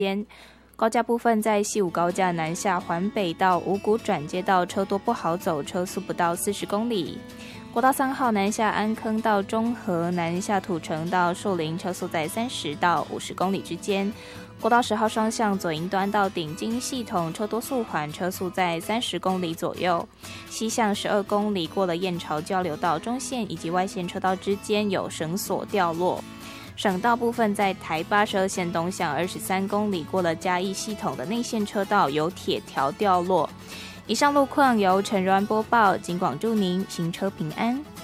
间。高架部分在西武高架南下环北到五股转接道车多不好走，车速不到40公里。国道3号南下安坑到中和，南下土城到树林，车速在30到50公里之间。国道10号双向左营端到顶金系统车多速缓，车速在30公里左右。西向12公里过了燕巢交流道中线以及外线车道之间有绳索掉落。省道部分在台82线东向23公里过了嘉义系统的内线车道有铁条掉落。以上路况由陈如安播报，警广祝您行车平安。